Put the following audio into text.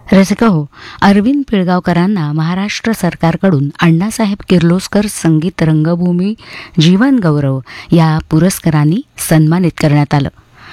रसिको, अरविंद पिळगावकरांना महाराष्ट्र सरकारकडून अण्णासाहेब किर्लोस्कर संगीत रंगभूमी जीवन गौरव या पुरस्कारांनी सन्मानित करण्यात आलं.